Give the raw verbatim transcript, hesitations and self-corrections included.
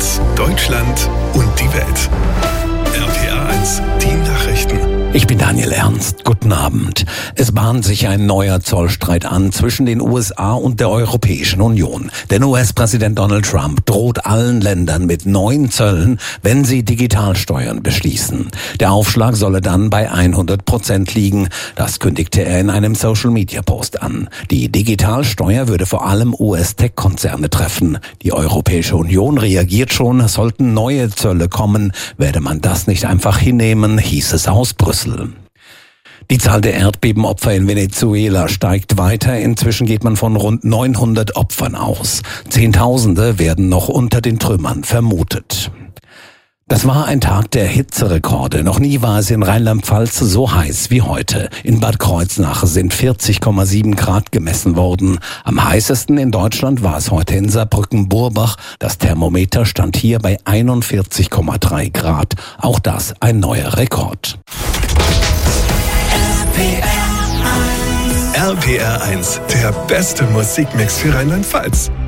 eins, Deutschland und die Welt. R P R eins, die Nachrichten. Ich bin Daniel Ernst. Guten Abend. Es bahnt sich ein neuer Zollstreit an zwischen den U S A und der Europäischen Union. Denn U S-Präsident Donald Trump droht allen Ländern mit neuen Zöllen, wenn sie Digitalsteuern beschließen. Der Aufschlag solle dann bei hundert Prozent liegen. Das kündigte er in einem Social-Media-Post an. Die Digitalsteuer würde vor allem U S-Tech-Konzerne treffen. Die Europäische Union reagiert schon, sollten neue Zölle kommen, werde man das nicht einfach hinnehmen, hieß es aus Brüssel. Die Zahl der Erdbebenopfer in Venezuela steigt weiter. Inzwischen geht man von rund neunhundert Opfern aus. Zehntausende werden noch unter den Trümmern vermutet. Das war ein Tag der Hitzerekorde. Noch nie war es in Rheinland-Pfalz so heiß wie heute. In Bad Kreuznach sind vierzig Komma sieben Grad gemessen worden. Am heißesten in Deutschland war es heute in Saarbrücken-Burbach. Das Thermometer stand hier bei einundvierzig Komma drei Grad. Auch das ein neuer Rekord. R P R eins, der beste Musikmix für Rheinland-Pfalz.